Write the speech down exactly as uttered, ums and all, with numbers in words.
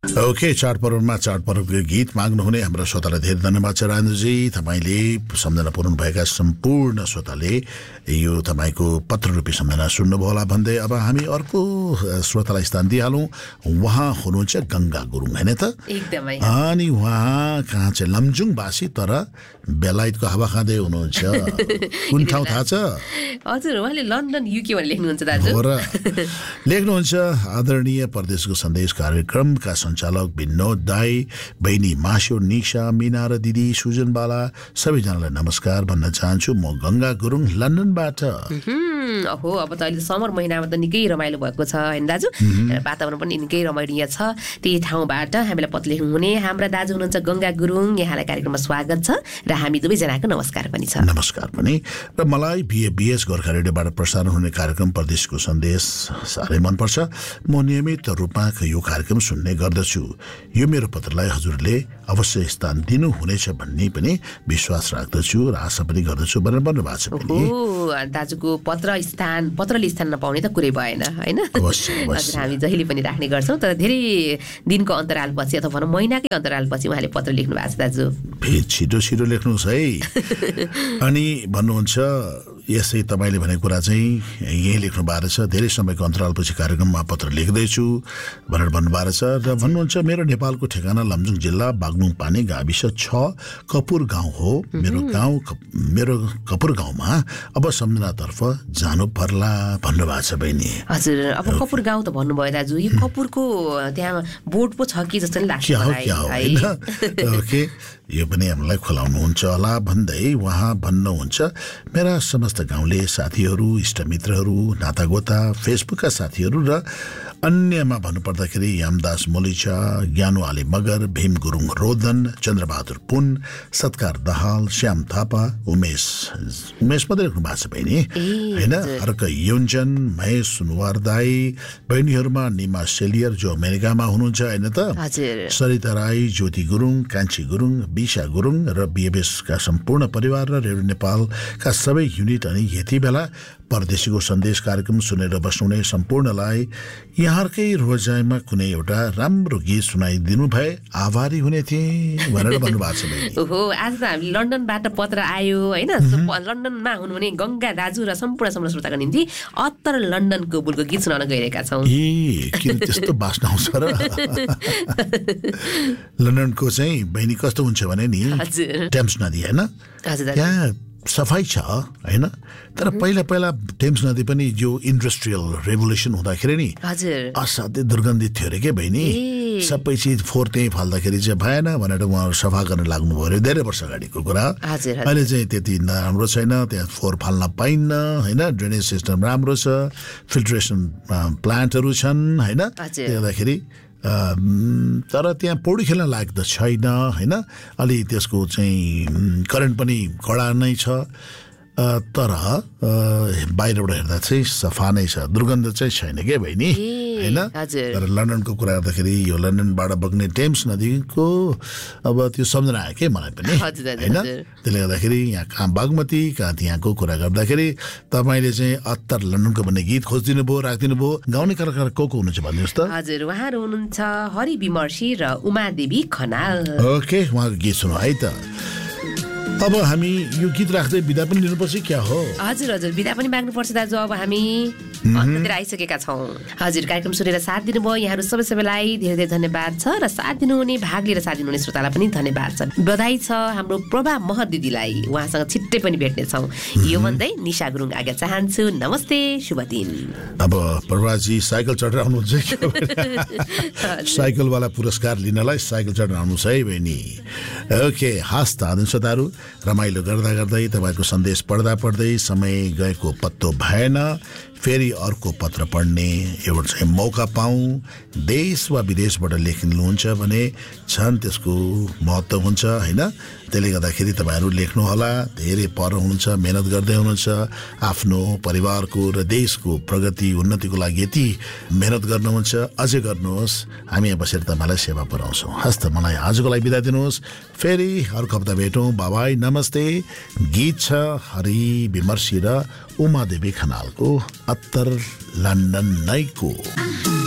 Okay, चाडपर्वमा चाडपर्वको गीत माग्नुहुने हाम्रो श्रोतालाई धेरै धन्यवाद छ राजेन्द्रजी। तपाईँले सम्झना पुर्याउनु भएका सम्पूर्ण श्रोताले यो तपाईँको पत्र रूपी सम्झना सुन्नुभयो होला भन्दै अब हामी अर्को श्रोतालाई स्थान दिइहालौँ। उहाँ हुनुहुन्छ गङ्गा गुरुङ, होइन त? एकदमै। अनि उहाँ कहाँ चाहिँ लमजुङवासी, तर बेलायतको हावा खाँदै हुनुहुन्छ। कुन ठाउँ थाहा छ? हजुर, उहाँले लन्डन युके भनेर लेख्नुहुन्छ दाजु। हो र, लेख्नुहुन्छ आदरणीय परदेशको सन्देश कार्यक्रमका सञ्चालक विनोद दाई, बहिनी मास्यो, निशा, मिना र दिदी सुजन बाला सबैजनालाई नमस्कार भन्न चाहन्छु। म गङ्गा गुरुङ लन्डनबाट। हो, अब त अहिले समर महिनामा त निकै रमाइलो भएको छ होइन दाजु? वातावरण पनि निकै रमाइलो छ। त्यही ठाउँबाट हामीलाई पत्र लेख्नुहुने हाम्रा दाजु हुनुहुन्छ गङ्गा गुरुङ। यहाँलाई कार्यक्रममा स्वागत छ र हामी दुवैजनाको नमस्कार पनि छ। नमस्कार पनि। र मलाई बिएबिएस गोर्खा रेडियोबाट प्रसारण हुने कार्यक्रम परदेशको सन्देश साह्रै मनपर्छ। म नियमित रूपमा यो कार्यक्रम सुन्ने गर्दछु। यो मेरो पत्रलाई हजुरले अवश्य स्थान दिनुहुनेछ भन्ने पनि विश्वास राख्दछु र आशा पनि गर्दछु भनेर भन्नुभएको छ पनि। दाजुको पत्र स्थान पत्रले स्थान नपाउने त कुरै भएन होइन? अवश्य अवश्य हामी जहिले पनि राख्ने गर्छौँ, तर धेरै दिनको अन्तरालपछि अथवा भनौँ महिनाकै अन्तरालपछि उहाँले पत्र लेख्नु भएको छ दाजु। फेरि छिटो छिटो लेख्नुहोस् है। अनि भन्नुहुन्छ यसै तपाईँले भनेको कुरा चाहिँ यही लेख्नु भएको छ। धेरै समयको अन्तरालपछि कार्यक्रममा पत्र लेख्दैछु भनेर भन्नुभएको छ र भन्नुहुन्छ मेरो नेपालको ठेगाना लमजुङ जिल्ला बागलुङ पानी गाविस छ, कपुर गाउँ हो। मेरो गाउँ मेरो कपुर गाउँमा अब सम्झनातर्फ जानु पर्ला भन्नुभएको छ बहिनी। हजुर, अब कपुर गाउँ त भन्नुभयो दाजु, यो कपुरको त्यहाँ बोर्ड पो छ कि जस्तो नि लाग्छ क्या हो क्या हो होइन? ओके, यो पनि हामीलाई खुलाउनुहुन्छ होला भन्दै उहाँ भन्नुहुन्छ मेरा समस्त गाउँले साथीहरू, इष्टमित्रहरू, नातागोता, फेसबुकका साथीहरू र अन्यमा भन्नुपर्दाखेरि यामदास मोलिचा, ज्ञानु आली मगर, भीम गुरुङ रोदन, चन्द्रबहादुर पुन, सत्कार दहाल, श्याम थापा, उमेश उमेश मात्रै लेख्नु भएको छ बहिनी होइन? अर्क युन्जन, महेश सुनवार दाई, बहिनीहरूमा निमा सेलियर जो अमेरिकामा हुनुहुन्छ होइन त? सरिता राई, ज्योति गुरुङ, कान्छी गुरुङ, बिशा गुरुङ र बिएबिएसका सम्पूर्ण परिवार र रेडियो नेपालका सबै युनिट अनि यति बेला परदेशीको सन्देश कार्यक्रम सुनेर बस्नुहुने सम्पूर्णलाई यहाँकै रोजाइमा कुनै एउटा राम्रो गीत सुनाइदिनु भए आभारी हुने थिएँ भनेर भन्नुभएको छ। ओहो, आज त हामी लन्डनबाट पत्र आयो होइन? लन्डनमा हुनुहुने गङ्गा दाजु र सम्पूर्ण सम्पूर्ण श्रोताको निम्ति अत्तर लन्डनको बुलको गीत सुनाउन गइरहेका छौँ। ए, किन त्यस्तो बास्ना आउँछ र? लन्डनको चाहिँ बहिनी कस्तो हुन्छ भने नि, टेम्स नदी होइन, त्यहाँ सफाई छ होइन? तर पहिला पहिला टेम्स नदी पनि जो इन्डस्ट्रियल रेभोल्युसन हुँदाखेरि नि असाध्यै दुर्गन्धित थियो अरे के बहिनी। सबै चिज फोहोर त्यहीँ फाल्दाखेरि चाहिँ भएन भनेर उहाँहरू सफा गर्न लाग्नुभयो अरे, धेरै वर्ष अगाडिको कुरा। अहिले चाहिँ त्यति राम्रो छैन, त्यहाँ फोहोर फाल्न पाइन्न होइन? ड्रेनेज सिस्टम राम्रो छ, फिल्ट्रेसन प्लान्टहरू छन् होइन? त्यसले गर्दाखेरि तर त्यहाँ पौडी खेल्न लायक त छैन होइन? अलि त्यसको चाहिँ करेन्ट पनि कडा नै छ, तर बाहिरबाट हेर्दा चाहिँ सफा नै छ, दुर्गन्ध चाहिँ छैन के बहिनी होइन? तर लन्डनको कुरा गर्दाखेरि यो लन्डनबाट बग्ने टेम्स नदीको अब त्यो सम्झना आयो के मलाई पनि होइन? त्यसले गर्दाखेरि यहाँ कहाँ बागमती कहाँ त्यहाँको कुरा गर्दाखेरि तपाईँले चाहिँ अत्तर लन्डनको भन्ने गीत खोजिदिनु भयो, राखिदिनु भयो। गाउने कलाकार को को हुनुहुन्छ भन्नुहोस् त? हजुर, उहाँहरू हुनुहुन्छ हरि विमर्शी र उमादेवी खनाल। ओके, उहाँको गीत सुनौ है त। अब हामी यो गीत राख्दै बिदा पनि लिनुपर्छ क्या हो? हजुर हजुर, बिदा पनि माग्नुपर्छ दाजु। अब हामी अन्ततिर आइसकेका छौँ। हजुर, कार्यक्रम सुनेर साथ दिनुभयो यहाँहरू सबै सबैलाई धेरै धेरै धन्यवाद छ र साथ दिनुहुने भाग लिएर साथ दिनुहुने श्रोतालाई पनि धन्यवाद छ। बधाई छ हाम्रो प्रभा महत दिदीलाई, उहाँसँग छिट्टै पनि भेट्नेछौँ। यो भन्दै निशा गुरुङ आज्ञा चाहन्छु। नमस्ते, शुभ दिन। अब प्रभाजी साइकल चढेर आउनुहुन्छ साइकलवाला पुरस्कार लिनलाई साइकल चढेर आउनुहोस् है बहिनी। ओके, हस् त श्रोताहरू, रमाइलो गर्दा गर्दै तपाईँको सन्देश पढ्दा पढ्दै समय गएको पत्तो भएन। फेरि अर्को पत्र पढ्ने एउटा चाहिँ मौका पाऊँ। देश वा विदेशबाट लेख्नुहुन्छ भने छन्, त्यसको महत्त्व हुन्छ होइन? त्यसले गर्दाखेरि तपाईँहरू लेख्नुहोला। धेरै पर हुनुहुन्छ, मेहनत गर्दै हुनुहुन्छ, आफ्नो परिवारको र देशको प्रगति उन्नतिको लागि यति मेहनत गर्नुहुन्छ, अझै गर्नुहोस्। हामी यहाँ बसेर तपाईँलाई सेवा पुऱ्याउँछौँ। हस् त, मलाई आजको लागि बिदा दिनुहोस्। फेरि अर्को हप्ता भेटौँ। बाबाई, नमस्ते। गीत छ हरि विमर्शी र उमादेवी खनालको अत्तर लन्डन नैको।